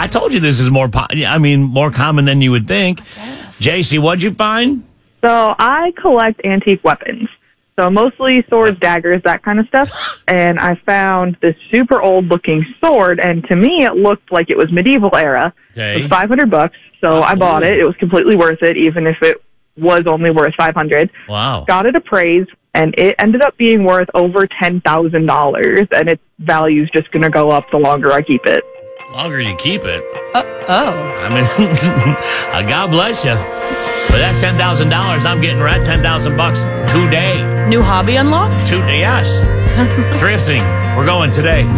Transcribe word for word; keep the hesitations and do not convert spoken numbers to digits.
I told you this is more, po- I mean, more common than you would think. J C, what'd you find? So I collect antique weapons. So mostly swords, daggers, that kind of stuff. And I found this super old looking sword, and to me it looked like it was medieval era. Okay. It was five hundred bucks, so I bought it. It was completely worth it, even if it was only worth five hundred. Wow. Got it appraised, and it ended up being worth over ten thousand dollars, and its value's just going to go up the longer I keep it. Longer you keep it. Uh, oh. I mean, God bless you. For that ten thousand dollars, I'm getting right ten thousand bucks today. New hobby unlocked? Today, yes. Thrifting. We're going today.